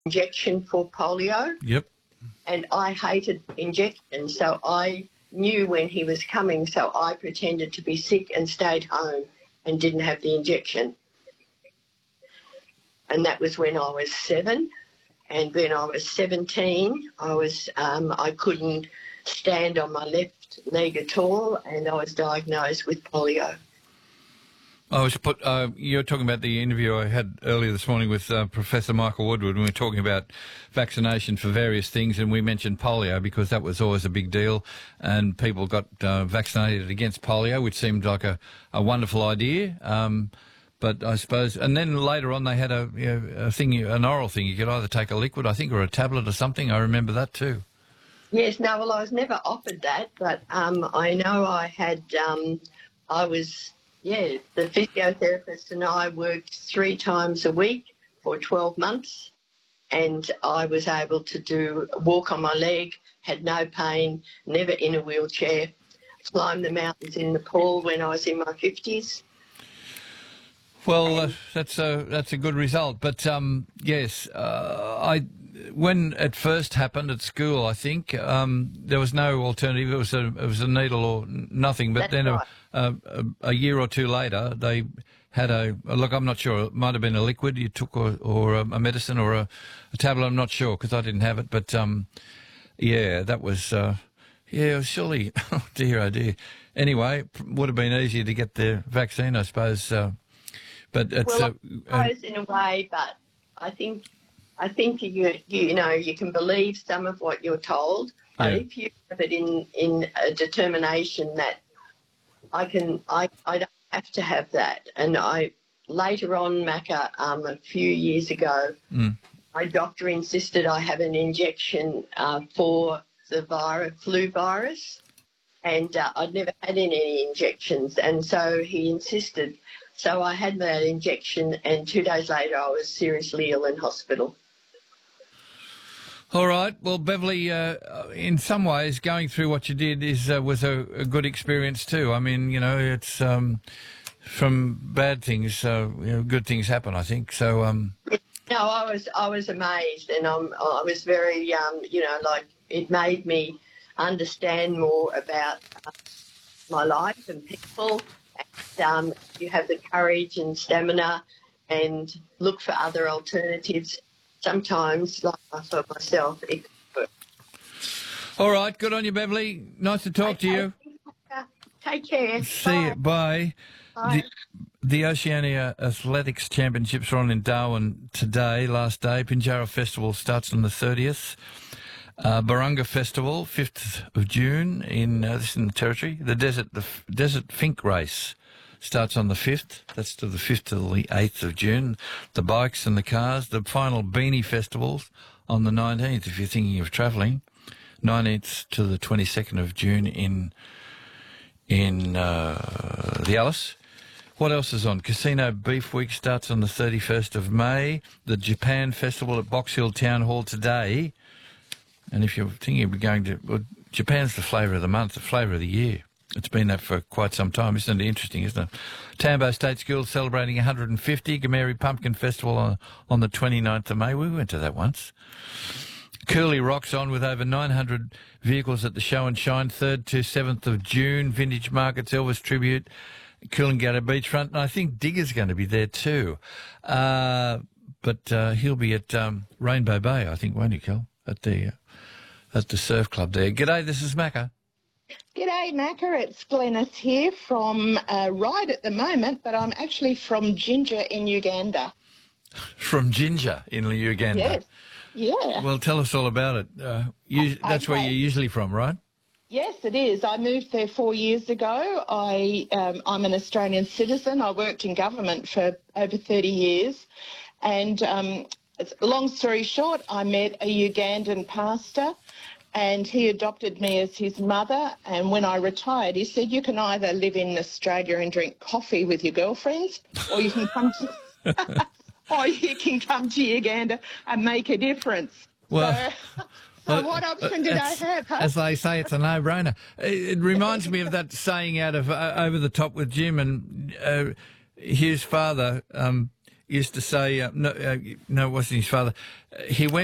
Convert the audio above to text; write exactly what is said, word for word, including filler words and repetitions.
injection for polio. Yep. And I hated injections, so I knew when he was coming, so I pretended to be sick and stayed home and didn't have the injection. And that was when I was seven. And when I was seventeen, I was um, I couldn't stand on my left leg at all, and I was diagnosed with polio. I was put. Uh, you're talking about the interview I had earlier this morning with uh, Professor Michael Woodward, and we were talking about vaccination for various things, and we mentioned polio because that was always a big deal, and people got uh, vaccinated against polio, which seemed like a, a wonderful idea. Um, but I suppose, and then later on they had a, you know, a thing, an oral thing. You could either take a liquid, I think, or a tablet or something. I remember that too. Yes, no, well, I was never offered that, but um, I know I had. Um, I was. Yeah, the physiotherapist and I worked three times a week for twelve months, and I was able to do walk on my leg, had no pain, never in a wheelchair, climbed the mountains in Nepal when I was in my fifties. Well, uh, that's a that's a good result. But um, yes, uh, I when it first happened at school, I think um, there was no alternative. It was a it was a needle or nothing. But That's then right. a, a, a year or two later, they had a look. I'm not sure. It might have been a liquid you took, or or a, a medicine, or a, a tablet. I'm not sure because I didn't have it. But um, yeah, that was uh, yeah. Surely, oh dear, oh dear. Anyway, would have been easier to get the vaccine, I suppose. Uh, but it's Well, uh, I suppose in a way, but I think I think you you know you can believe some of what you're told, but Yeah. if you have it in in a determination that I can I I don't have to have that, and I later on, Macca, um, a few years ago, mm, my doctor insisted I have an injection uh, for the virus, flu virus, and uh, I'd never had any injections, and so he insisted. So I had that injection, and two days later I was seriously ill in hospital. all right. Well, Beverly, uh, in some ways, going through what you did is uh, was a, a good experience too. I mean, you know, it's um, from bad things, uh, you know, good things happen. I think so. Um, No, I was I was amazed, and I'm, I was very, um, you know, like it made me understand more about uh, my life and people. And, um, you have the courage and stamina, and look for other alternatives. Sometimes, like I for myself, it could work. all right. Good on you, Beverly. Nice to talk to you. Take care. See Bye. you. Bye. Bye. The, the Oceania Athletics Championships are on in Darwin today, last day. Pinjarra Festival starts on the thirtieth. Uh, Barunga Festival, fifth of June in, uh, this is in the Territory. The Desert the F- Desert Fink Race starts on the fifth. That's to the fifth to the eighth of June. The bikes and the cars. The final Beanie Festivals on the nineteenth, if you're thinking of travelling. nineteenth to the twenty-second of June in in uh, the Alice. What else is on? Casino Beef Week starts on the thirty-first of May. The Japan Festival at Box Hill Town Hall today. And if you're thinking of going to... Well, Japan's the flavour of the month, the flavour of the year. It's been that for quite some time. Isn't it interesting, isn't it? Tambo State School celebrating one hundred fifty. Gameri Pumpkin Festival on, on the twenty-ninth of May. We went to that once. Curly Rocks on with over nine hundred vehicles at the Show and Shine, third to seventh of June. Vintage Markets, Elvis Tribute, Coolangatta Beachfront. And I think Digger's going to be there too. Uh, but uh, he'll be at um, Rainbow Bay, I think, won't he, Kel? At the... Uh, at the surf club there. G'day, this is Macca. G'day, Macca. It's Glenys here from uh, Ryde at the moment, but I'm actually from Ginger in Uganda. From Ginger in Uganda? Yes. Yeah. Well, tell us all about it. Uh, you, that's okay. where you're usually from, right? Yes, it is. I moved there four years ago. I, um, I'm an Australian citizen. I worked in government for over thirty years. And um, long story short, I met a Ugandan pastor, and he adopted me as his mother. And when I retired, he said, you can either live in Australia and drink coffee with your girlfriends, or you can come to, or you can come to Uganda and make a difference. Well, so, so what option did I have? Huh? As they say, it's a no-brainer. It, it reminds me of that saying out of uh, Over the Top with Jim, and uh, his father um, used to say, uh, no, uh, no, it wasn't his father. He went